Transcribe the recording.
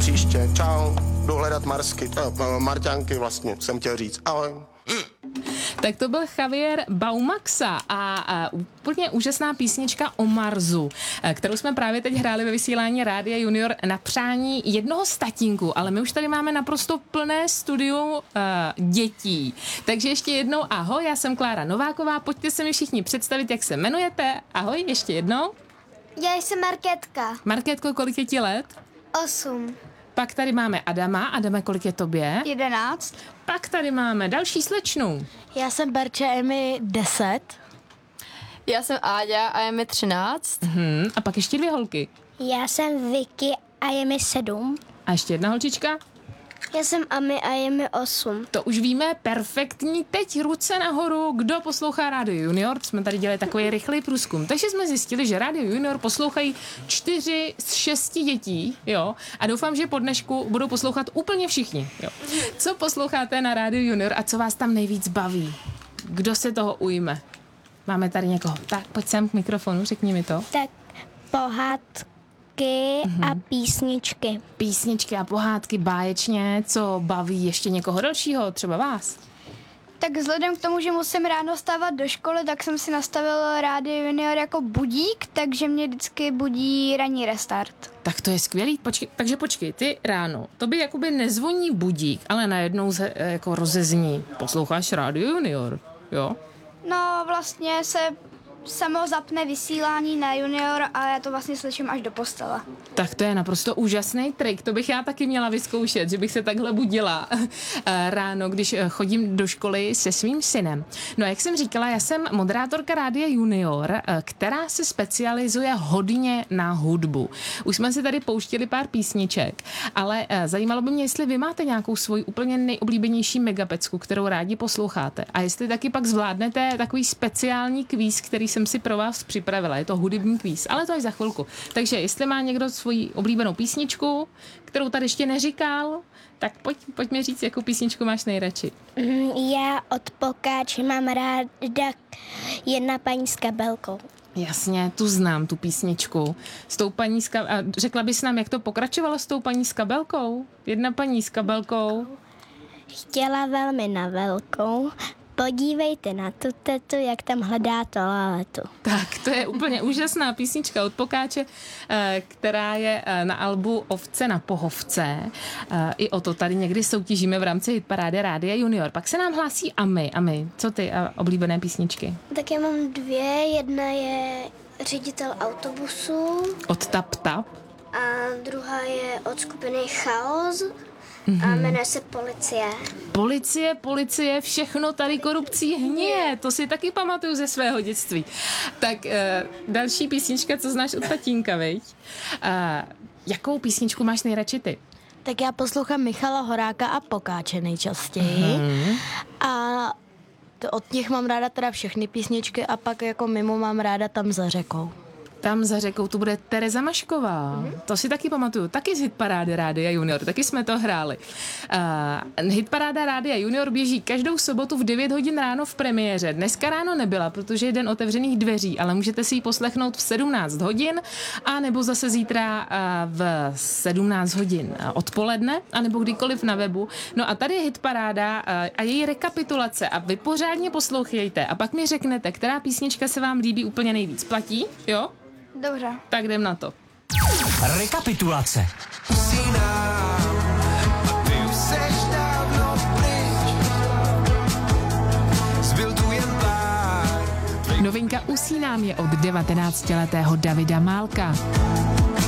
příště. Čau, jdu hledat Marťanky vlastně, jsem chtěl říct. Ahoj. Tak to byl Javier Baumaxa a úplně úžasná písnička o Marsu, kterou jsme právě teď hráli ve vysílání Rádia Junior na přání jednoho z tatínků, ale my už tady máme naprosto plné studium dětí. Takže ještě jednou ahoj, já jsem Klára Nováková, pojďte se mi všichni představit, jak se jmenujete. Ahoj, ještě jednou. Já jsem Markétka. Markétko, kolik je ti let? 8. Pak tady máme Adama. Adame, kolik je tobě? 11. Pak tady máme další slečnu. Já jsem Berče, je mi 10. Já jsem Áďa a je mi 13. A pak ještě 2 holky. Já jsem Vicky a je mi 7. A ještě jedna holčička. Já jsem Ami a je mi 8. To už víme, perfektní. Teď ruce nahoru, kdo poslouchá Rádio Junior. Jsme tady dělali takový rychlý průzkum. Takže jsme zjistili, že Rádio Junior poslouchají 4 z 6 dětí, jo. A doufám, že po dnešku budou poslouchat úplně všichni, jo. Co posloucháte na Rádio Junior a co vás tam nejvíc baví? Kdo se toho ujme? Máme tady někoho. Tak, pojď sem k mikrofonu, řekni mi to. Tak pohádky a písničky. Písničky a pohádky báječně, co baví ještě někoho dalšího, třeba vás? Tak vzhledem k tomu, že musím ráno stávat do školy, tak jsem si nastavil Rádio Junior jako budík, takže mě vždycky budí ranní restart. Tak to je skvělý. Počkej, ty ráno, to by jakoby nezvoní budík, ale najednou jako rozezní. Posloucháš Rádio Junior, jo? No vlastně se samo zapne vysílání na Junior a já to vlastně slyším až do postele. Tak to je naprosto úžasný trik, to bych já taky měla vyzkoušet, že bych se takhle budila ráno, když chodím do školy se svým synem. No a jak jsem říkala, já jsem moderátorka Rádia Junior, která se specializuje hodně na hudbu. Už jsme si tady pouštili pár písniček, ale zajímalo by mě, jestli vy máte nějakou svoji úplně nejoblíbenější megapecku, kterou rádi posloucháte. A jestli taky pak zvládnete takový speciální kvíz, který jsem si pro vás připravila. Je to hudební kvíz, ale to až za chvilku. Takže jestli má někdo svoji oblíbenou písničku, kterou tady ještě neříkal, tak pojď mi říct, jakou písničku máš nejradši. Já od Pokáče mám ráda Jedna paní s kabelkou. Jasně, tu znám, tu písničku. S tou paní a řekla bys nám, jak to pokračovalo s tou paní s kabelkou? Jedna paní s kabelkou. Chtěla velmi na velkou. Podívejte na tu tetu, jak tam hledá toaletu. Tak, to je úplně úžasná písnička od Pokáče, která je na albu Ovce na pohovce. I o to tady někdy soutěžíme v rámci hitparády Rádia Junior. Pak se nám hlásí Ami. Ami, co ty oblíbené písničky? Tak já mám 2. Jedna je Ředitel autobusu. Od Tap Tap. A druhá je od skupiny Chaos. A jmenuje se Policie, všechno tady korupcí hníje. To si taky pamatuju ze svého dětství. Tak další písnička, co znáš od tatínka, viď? Jakou písničku máš nejradši ty? Tak já poslouchám Michala Horáka a Pokáče nejčastěji. A od nich mám ráda teda všechny písničky a pak jako mimo mám ráda Tam za řekou. Tam za řekou tu bude Tereza Mašková. To si taky pamatuju. Taky z hitparády Rádia Junior. Taky jsme to hráli. Hitparáda Rádia Junior běží každou sobotu v 9 hodin ráno v premiéře. Dneska ráno nebyla, protože je den otevřených dveří, ale můžete si ji poslechnout v 17 hodin a nebo zase zítra v 17 hodin odpoledne a nebo kdykoliv na webu. No a tady je hitparáda a její rekapitulace a vy pořádně poslouchejte a pak mi řeknete, která písnička se vám líbí úplně nejvíc. Platí? Jo? Dobře. Tak jdem na to. Rekapitulace. Novinka Usínám je od 19letého Davida Málka.